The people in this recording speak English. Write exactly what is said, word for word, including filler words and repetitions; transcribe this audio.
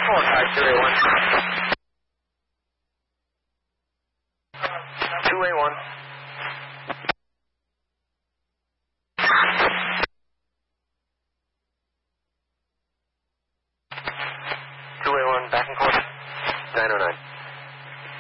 Four five two eight one. Two eight one. Two eight one. Back and forth.